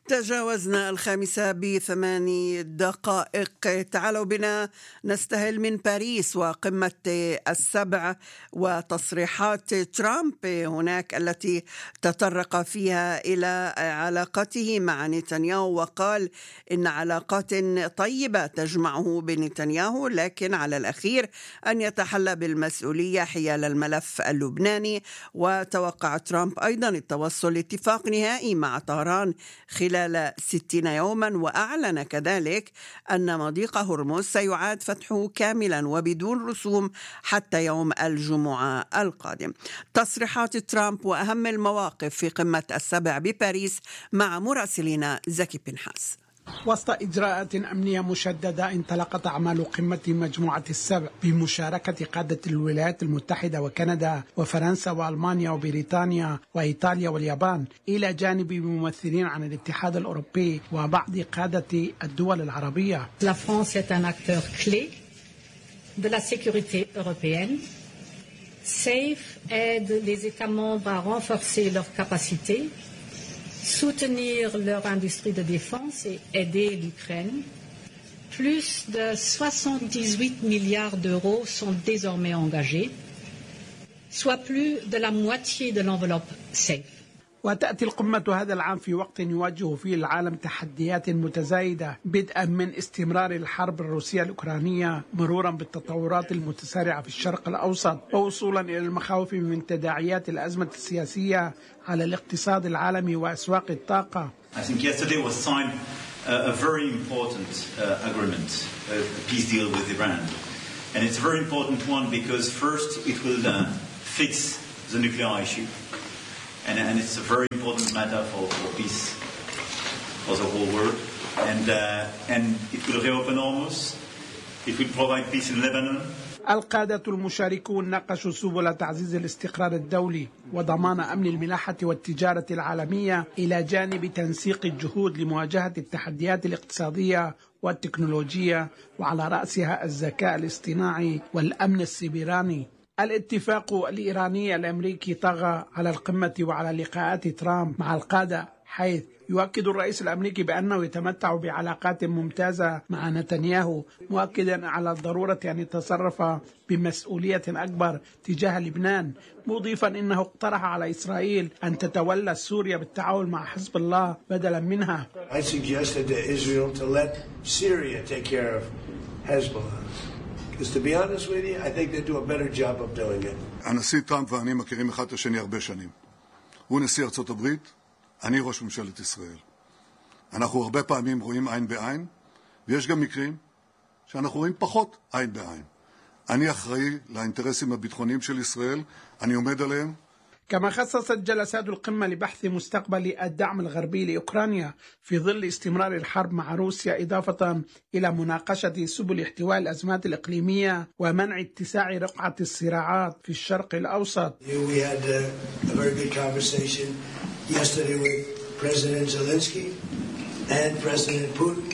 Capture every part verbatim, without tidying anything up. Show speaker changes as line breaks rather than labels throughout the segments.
تجاوزنا الخامسة بثماني دقائق. تعالوا بنا نستهل من باريس وقمة السبع وتصريحات ترامب هناك التي تطرق فيها إلى علاقته مع نتنياهو، وقال إن علاقات طيبة تجمعه بنتنياهو، لكن على الأخير أن يتحلى بالمسؤولية حيال الملف اللبناني. وتوقع ترامب أيضا التوصل لاتفاق نهائي مع طهران خلال ستين يوما، وأعلن كذلك أن مضيق هرمز سيعاد فتحه كاملا وبدون رسوم حتى يوم الجمعة القادم. تصريحات ترامب وأهم المواقف في قمة السبع بباريس مع مراسلنا زكي بنحاس.
وسط إجراءات أمنية مشددة انطلقت أعمال قمة مجموعة السبع بمشاركة قادة الولايات المتحدة وكندا وفرنسا وألمانيا وبريطانيا وإيطاليا واليابان، إلى جانب ممثلين عن الاتحاد الأوروبي وبعض قادة الدول العربية.
La France est un acteur clé de la sécurité européenne. SAFE aide les États membres à renforcer leurs capacités, soutenir leur industrie de défense et aider l'Ukraine. Plus de soixante-dix-huit milliards d'euros sont désormais engagés, soit plus de la moitié de l'enveloppe SAFE.
وتأتي القمة هذا العام في وقت يواجه فيه العالم تحديات متزايدة، بدءا من استمرار الحرب الروسية الأوكرانية، مرورا بالتطورات المتسارعة في الشرق الأوسط، ووصولا إلى المخاوف من تداعيات الأزمة السياسية على الاقتصاد العالمي وأسواق الطاقة.
I think yesterday was signed a very important uh, agreement, a peace deal with Iran. And it's a very important one because first it will uh, fix the nuclear issue. And, and it's a very important matter for, for peace for the whole world. And, uh, and it will reopen Hormuz. It will provide peace in Lebanon.
القادة المشاركون ناقشوا سبل تعزيز الاستقرار الدولي وضمان أمن الملاحة والتجارة العالمية، إلى جانب تنسيق الجهود لمواجهة التحديات الاقتصادية والتكنولوجية، وعلى رأسها الذكاء الاصطناعي والأمن السيبراني. الاتفاق الإيراني الأمريكي طغى على القمة وعلى لقاءات ترامب مع القادة، حيث يؤكد الرئيس الأمريكي بأنه يتمتع بعلاقات ممتازة مع نتنياهو، مؤكدا على الضرورة أن يتصرف بمسؤولية أكبر تجاه لبنان، مضيفا أنه اقترح على إسرائيل أن تتولى سوريا بالتعاون مع حزب الله بدلا منها.
I suggested to Israel to let Syria take care of Hezbollah. Because to be honest with you, I think they do a better job of doing it.
הנשיא טראמפ ואני מכירים אחד את השני הרבה שנים. הוא נשיא ארצות הברית, אני ראש ממשלת ישראל. אנחנו הרבה פעמים רואים עין בעין, ויש גם מקרים שאנחנו רואים פחות עין בעין. אני אחראי לאינטרסים הביטחוניים של ישראל, אני עומד עליהם.
كما خصصت جلسات القمة لبحث مستقبل الدعم الغربي لأوكرانيا في ظل استمرار الحرب مع روسيا، إضافة إلى مناقشة سبل احتواء الأزمات الإقليمية ومنع اتساع رقعة الصراعات في الشرق الأوسط.
We had a very good conversation yesterday with President Zelensky and President Putin,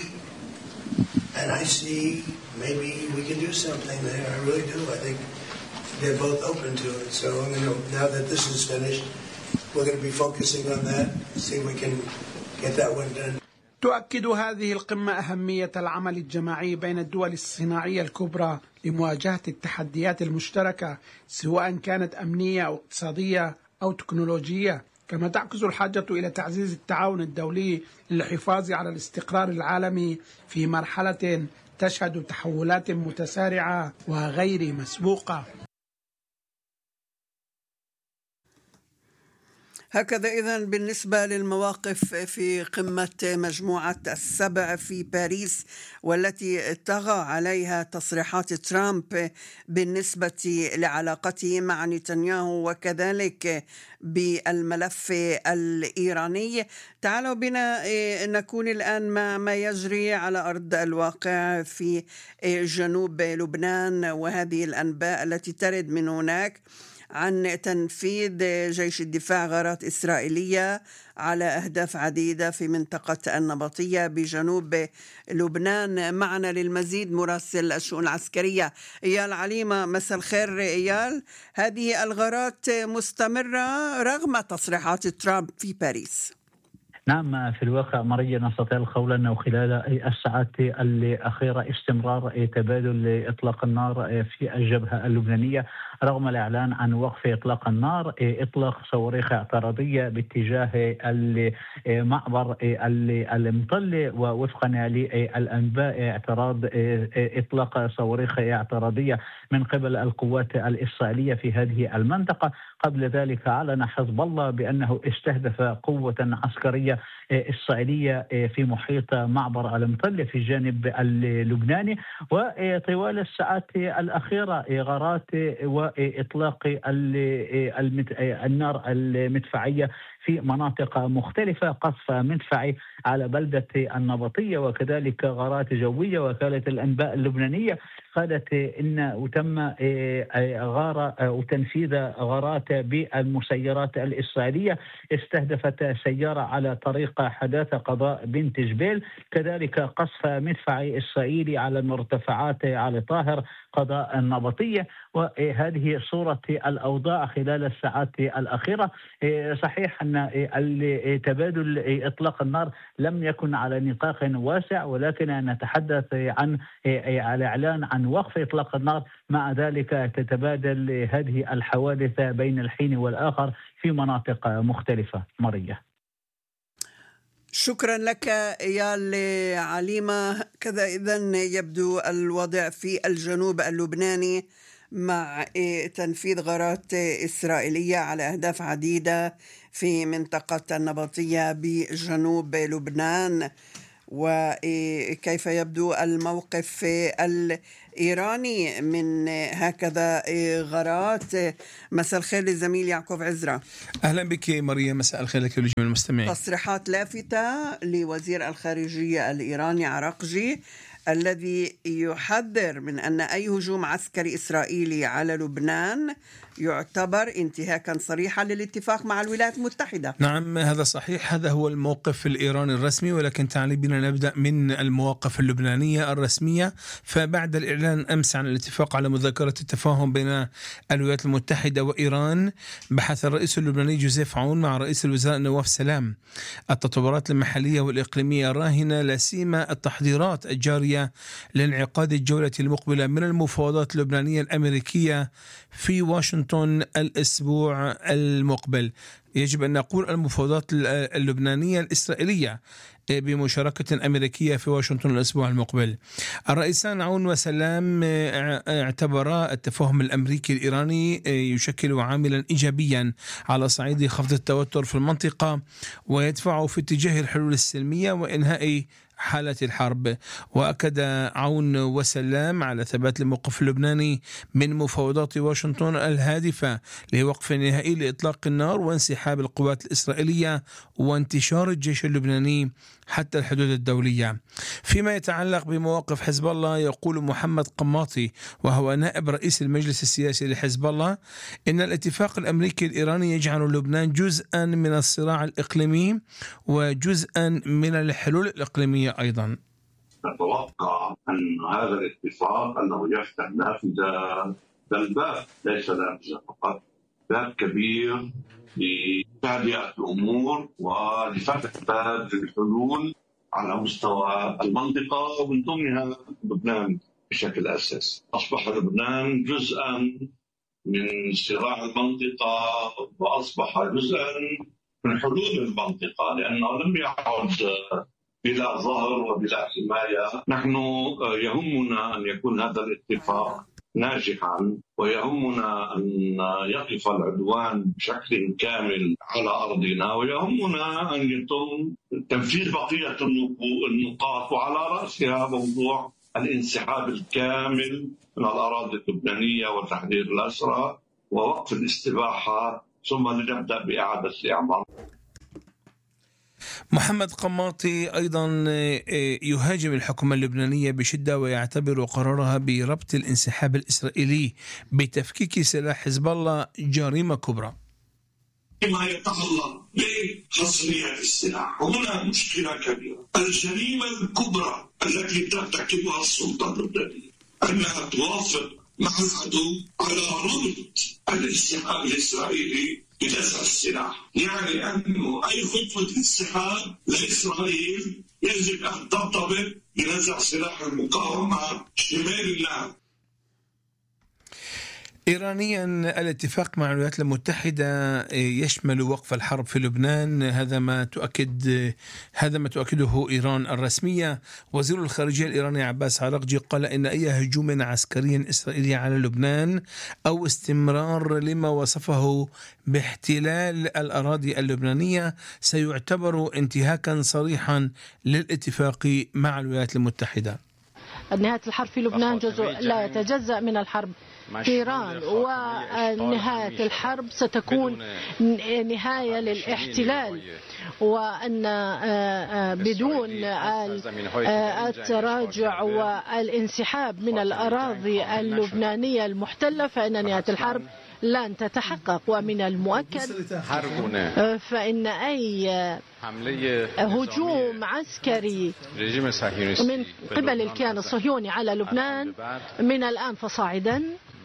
and I see maybe we can do something there. I really do. I think they're both open to it. So I'm going to, now that this is finished, we're going to be focusing on that, see if we can get that one done.
تؤكد هذه القمة أهمية العمل الجماعي بين الدول الصناعية الكبرى لمواجهة التحديات المشتركة، سواء كانت أمنية أو اقتصادية أو تكنولوجية. كما تعكس الحاجة إلى تعزيز التعاون الدولي للحفاظ على الاستقرار العالمي في مرحلة تشهد تحولات متسارعة وغير مسبوقة.
هكذا إذن بالنسبة للمواقف في قمة مجموعة السبع في باريس، والتي طغى عليها تصريحات ترامب بالنسبة لعلاقته مع نتنياهو وكذلك بالملف الإيراني. تعالوا بنا نكون الآن مع ما يجري على أرض الواقع في جنوب لبنان، وهذه الأنباء التي ترد من هناك عن تنفيذ جيش الدفاع غارات إسرائيلية على أهداف عديدة في منطقة النبطية بجنوب لبنان. معنا للمزيد مراسل الشؤون العسكرية إيال عليمة. مساء الخير إيال. هذه الغارات مستمرة رغم تصريحات ترامب في باريس.
نعم، في الواقع مرية نستطيع القول أنه خلال الساعات الأخيرة استمرار تبادل إطلاق النار في الجبهة اللبنانية رغم الإعلان عن وقف إطلاق النار. إطلاق صواريخ اعتراضية باتجاه المعبر المطلة، ووفقا للأنباء اعتراض إطلاق صواريخ اعتراضية من قبل القوات الإسرائيلية في هذه المنطقة. قبل ذلك أعلن حزب الله بأنه استهدف قوة عسكرية إسرائيلية في محيط معبر المطلة في الجانب اللبناني. وطوال الساعات الأخيرة غارات وإطلاق النار المدفعية في مناطق مختلفة، قصف مدفعي على بلدة النبطية وكذلك غارات جوية. وكالة الأنباء اللبنانية قالت إن تم غارة وتنفيذ غارات بالمسيرات الإسرائيلية استهدفت سيارة على طريق حداثة قضاء بنت جبيل، كذلك قصف مدفعي إسرائيلي على المرتفعات على طاهر قضاء النبطية. وهذه صورة الأوضاع خلال الساعات الأخيرة. صحيح أن تبادل إطلاق النار لم يكن على نطاق واسع، ولكن نتحدث عن الإعلان عن وقف إطلاق النار، مع ذلك تتبادل هذه الحوادث بين الحين والآخر في مناطق مختلفة. مرية،
شكرا لك يا عليمة. كذا إذن يبدو الوضع في الجنوب اللبناني مع تنفيذ غارات إسرائيلية على أهداف عديدة في منطقة النبطية بجنوب لبنان. وكيف يبدو الموقف الإيراني من هكذا غارات؟ مساء الخير للزميل يعقوب عزرا.
أهلا بك مريم، مساء الخير لك ولجميع المستمعين.
تصريحات لافتة لوزير الخارجية الإيراني عراقجي الذي يحذر من أن أي هجوم عسكري إسرائيلي على لبنان يعتبر انتهاكا صريحا للاتفاق مع الولايات المتحدة.
نعم، هذا صحيح، هذا هو الموقف الإيراني الرسمي، ولكن تعالي بنا نبدأ من المواقف اللبنانية الرسمية. فبعد الإعلان أمس عن الاتفاق على مذكرة التفاهم بين الولايات المتحدة وإيران، بحث الرئيس اللبناني جوزيف عون مع رئيس الوزراء نواف سلام التطورات المحلية والإقليمية الراهنة، لا سيما التحضيرات الجارية لانعقاد الجولة المقبلة من المفاوضات اللبنانية الأمريكية في واشنطن الأسبوع المقبل. يجب أن نقول المفاوضات اللبنانية الإسرائيلية بمشاركة أمريكية في واشنطن الأسبوع المقبل. الرئيسان عون وسلام اعتبرا التفاهم الأمريكي الإيراني يشكل عاملا إيجابيا على صعيد خفض التوتر في المنطقة ويدفع في اتجاه الحلول السلمية وإنهاء حالة الحرب. وأكد عون وسلام على ثبات الموقف اللبناني من مفاوضات واشنطن الهادفة لوقف نهائي لإطلاق النار وانسحاب القوات الإسرائيلية وانتشار الجيش اللبناني حتى الحدود الدولية. فيما يتعلق بمواقف حزب الله، يقول محمد قماطي وهو نائب رئيس المجلس السياسي لحزب الله إن الاتفاق الأمريكي الإيراني يجعل لبنان جزءا من الصراع الإقليمي وجزءا من الحلول الإقليمية أيضا.
نتوقع أن هذا الاتفاق أنه يفتح نافذة، بل باب ليس نافذة فقط، باب كبير لتهدئة الأمور ولفتح باب الحلول على مستوى المنطقة ومن ضمنها لبنان بشكل أساسي. أصبح لبنان جزءا من صراع المنطقة وأصبح جزءا من حلول المنطقة، لأنه لم يعد بلا ظهر وبلا حماية. نحن يهمنا أن يكون هذا الاتفاق ناجحا، ويهمنا أن يقف العدوان بشكل كامل على أرضنا، ويهمنا أن يتم تنفيذ بقية النقاط، وعلى رأسها موضوع الانسحاب الكامل من الأراضي اللبنانية وتحرير الأسرى ووقف الاستباحة، ثم لنبدأ بإعادة الإعمار.
محمد قماطي أيضا يهاجم الحكومة اللبنانية بشدة ويعتبر قرارها بربط الانسحاب الإسرائيلي بتفكيك سلاح حزب الله جريمة كبرى.
ما يتعلق بحصرية السلاح هنا مشكلة كبيرة. الجريمة الكبرى التي ترتكبها السلطة اللبنانية أنها توافق مع العدو على ربط الانسحاب الإسرائيلي بنزع السلاح. يعني أنه أي خطوة انسحاب لإسرائيل يجب أن ترتبط بنزع سلاح المقاومة شمال النهر.
إيرانيا الاتفاق مع الولايات المتحدة يشمل وقف الحرب في لبنان، هذا ما تؤكد هذا ما تؤكده إيران الرسمية. وزير الخارجية الإيراني عباس عراقجي قال إن أي هجوم عسكري إسرائيلي على لبنان أو استمرار لما وصفه باحتلال الأراضي اللبنانية سيعتبر انتهاكا صريحا للاتفاق مع الولايات المتحدة.
نهاية الحرب في لبنان جزء لا يتجزأ من الحرب في إيران، ونهاية الحرب ستكون نهاية للاحتلال، وأن بدون التراجع والانسحاب من الأراضي اللبنانية المحتلة فإن نهاية الحرب لن تتحقق. ومن المؤكد فإن أي هجوم عسكري من قبل الكيان الصهيوني على لبنان من الآن فصاعدا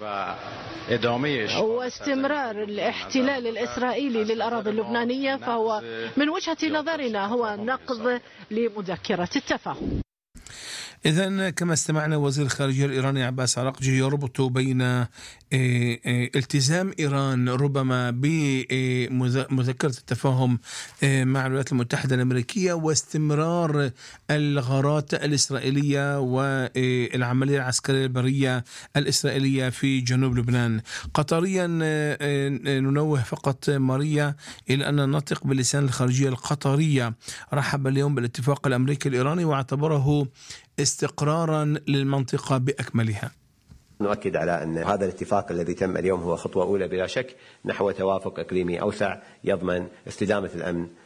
واستمرار الاحتلال الإسرائيلي للأراضي اللبنانية فهو من وجهة نظرنا هو نقض لمذكرة التفاهم.
إذن كما استمعنا وزير الخارجية الإيراني عباس عراقجي يربط بين التزام إيران ربما بمذكرة التفاهم مع الولايات المتحدة الأمريكية واستمرار الغارات الإسرائيلية والعملية العسكرية البرية الإسرائيلية في جنوب لبنان. قطريا ننوه فقط ماريا إلى أن ننطق بلسان الخارجية القطرية رحب اليوم بالاتفاق الأمريكي الإيراني واعتبره استقرارا للمنطقة بأكملها.
نؤكد على أن هذا الاتفاق الذي تم اليوم هو خطوة أولى بلا شك نحو توافق إقليمي أوسع يضمن استدامة الأمن